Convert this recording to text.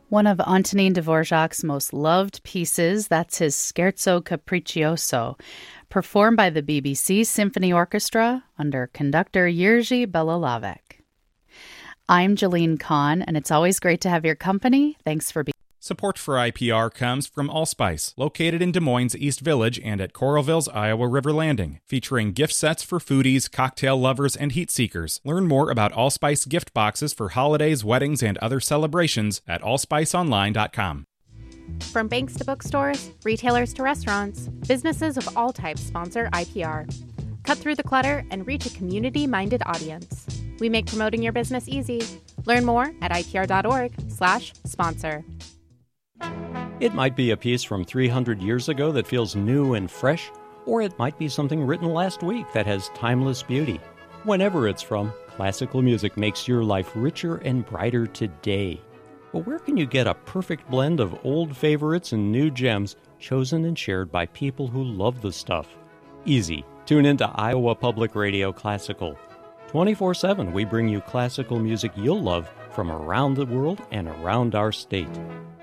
One of Antonin Dvorak's most loved pieces, that's his Scherzo Capriccioso, performed by the BBC Symphony Orchestra under conductor Jiří Belalavek. I'm Jalene Kahn, and it's always great to have your company. Thanks for being Support for IPR comes from Allspice, located in Des Moines East Village and at Coralville's Iowa River Landing, featuring gift sets for foodies, cocktail lovers, and heat seekers. Learn more about Allspice gift boxes for holidays, weddings, and other celebrations at allspiceonline.com. From banks to bookstores, retailers to restaurants, businesses of all types sponsor IPR. Cut through the clutter and reach a community-minded audience. We make promoting your business easy. Learn more at ipr.org/sponsor. It might be a piece from 300 years ago that feels new and fresh, or it might be something written last week that has timeless beauty. Whenever it's from, classical music makes your life richer and brighter today. But where can you get a perfect blend of old favorites and new gems chosen and shared by people who love the stuff? Easy. Tune into Iowa Public Radio Classical. 24/7, we bring you classical music you'll love from around the world and around our state.